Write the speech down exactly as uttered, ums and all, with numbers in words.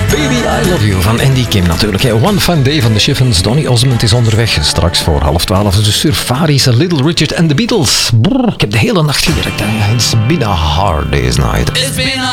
Baby, I love you van Andy Kim natuurlijk. Hè. One Fun Day van de Chiffons. Donny Osmond is onderweg. Straks voor half twaalf de Surfaris, Little Richard en de Beatles. Brrr, ik heb de hele nacht gewerkt. Hè. It's been a hard day's night.